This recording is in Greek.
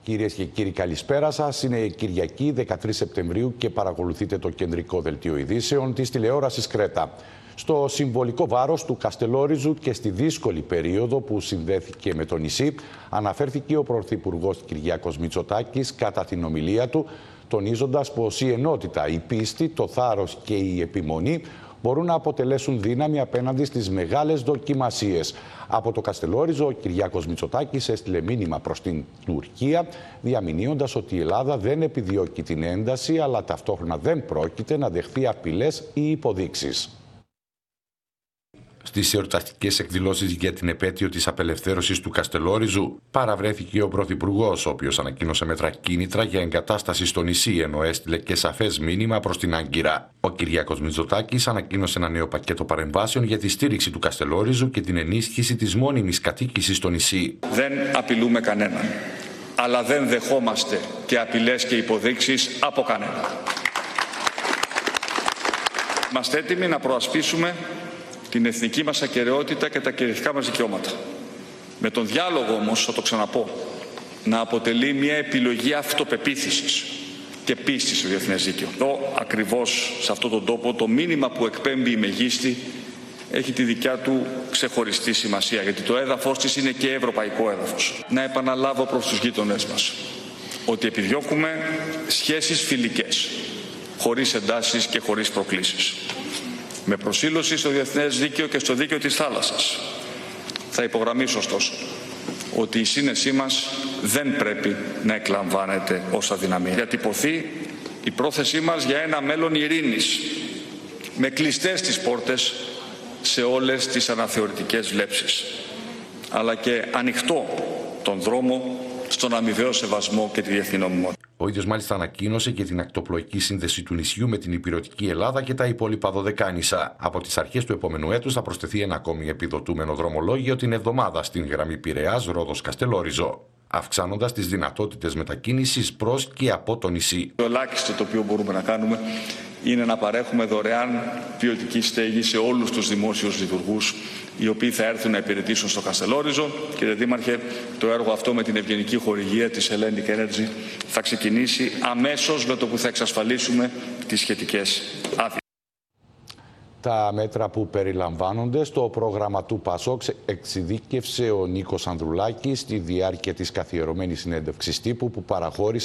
Κυρίες και κύριοι, καλησπέρα σας. Είναι Κυριακή 13 Σεπτεμβρίου και παρακολουθείτε το κεντρικό δελτίο ειδήσεων της τηλεόρασης Κρέτα. Στο συμβολικό βάρος του Καστελόριζου και στη δύσκολη περίοδο που συνδέθηκε με το νησί, αναφέρθηκε ο Πρωθυπουργός Κυριάκος Μητσοτάκης κατά την ομιλία του, τονίζοντας πως η ενότητα, η πίστη, το θάρρος και η επιμονή μπορούν να αποτελέσουν δύναμη απέναντι στις μεγάλες δοκιμασίες. Από το Καστελόριζο, ο Κυριάκος Μητσοτάκης έστειλε μήνυμα προς την Τουρκία, διαμηνύοντας ότι η Ελλάδα δεν επιδιώκει την ένταση, αλλά ταυτόχρονα δεν πρόκειται να δεχθεί απειλές ή υποδείξεις. Στις εορταστικές εκδηλώσεις για την επέτειο της απελευθέρωσης του Καστελόριζου παραβρέθηκε ο Πρωθυπουργός, ο οποίος ανακοίνωσε μέτρα κίνητρα για εγκατάσταση στο νησί, ενώ έστειλε και σαφές μήνυμα προς την Άγκυρα. Ο Κυριάκος Μητσοτάκης ανακοίνωσε ένα νέο πακέτο παρεμβάσεων για τη στήριξη του Καστελόριζου και την ενίσχυση της μόνιμης κατοίκησης στο νησί. Δεν απειλούμε κανέναν, αλλά δεν δεχόμαστε και απειλές και υποδείξεις από κανέναν. Είμαστε έτοιμοι να προασπίσουμε την εθνική μας ακεραιότητα και τα κυριαρχικά μας δικαιώματα. Με τον διάλογο όμως, θα το ξαναπώ, να αποτελεί μια επιλογή αυτοπεποίθησης και πίστης στο διεθνές δίκαιο. Εδώ ακριβώς σε αυτόν τον τόπο το μήνυμα που εκπέμπει η Μεγίστη έχει τη δικιά του ξεχωριστή σημασία, γιατί το έδαφος της είναι και ευρωπαϊκό έδαφος. Να επαναλάβω προς τους γείτονές μας ότι επιδιώκουμε σχέσεις φιλικές, χωρίς εντάσεις και χωρίς προκλήσεις. Με προσήλωση στο διεθνές δίκαιο και στο δίκαιο της θάλασσας. Θα υπογραμμίσω ωστόσο ότι η σύνεσή μας δεν πρέπει να εκλαμβάνεται ως αδυναμία. Διατυπωθεί η πρόθεσή μας για ένα μέλλον ειρήνης, με κλειστές τις πόρτες σε όλες τις αναθεωρητικές βλέψεις, αλλά και ανοιχτό τον δρόμο στον αμοιβαίο σεβασμό και τη διεθνή νομιμότητα. Ο ίδιος μάλιστα ανακοίνωσε και την ακτοπλοϊκή σύνδεση του νησιού με την υπηρετική Ελλάδα και τα υπόλοιπα δωδεκάνησα. Από τις αρχές του επόμενου έτους θα προσθεθεί ένα ακόμη επιδοτούμενο δρομολόγιο την εβδομάδα στην γραμμή Πειραιάς-Ρόδος-Καστελόριζο, αυξάνοντας τις δυνατότητες μετακίνησης προς και από το νησί. Το ελάχιστο το οποίο μπορούμε να κάνουμε είναι να παρέχουμε δωρεάν ποιοτική στέγη σε όλους τους δημόσιους λειτουργούς οι οποίοι θα έρθουν να υπηρετήσουν στο Καστελόριζο. Κύριε Δήμαρχε, το έργο αυτό με την ευγενική χορηγία της Hellenic Energy θα ξεκινήσει αμέσως με το που θα εξασφαλίσουμε τις σχετικές άδειες. Τα μέτρα που περιλαμβάνονται στο πρόγραμμα του ΠΑΣΟΚ εξειδίκευσε ο Νίκος Ανδρουλάκης στη διάρκεια της καθιερωμένης συνέντευξης τύπου που παραχώρησε